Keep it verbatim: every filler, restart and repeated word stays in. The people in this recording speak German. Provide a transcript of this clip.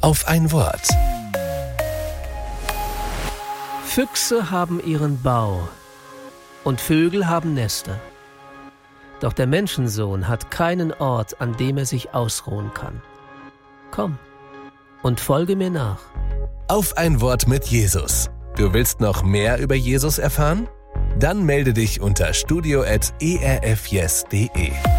auf ein Wort. Füchse haben ihren Bau und Vögel haben Nester. Doch der Menschensohn hat keinen Ort, an dem er sich ausruhen kann. Komm und folge mir nach. Auf ein Wort mit Jesus. Du willst noch mehr über Jesus erfahren? Dann melde dich unter studio at e r f yes punkt de.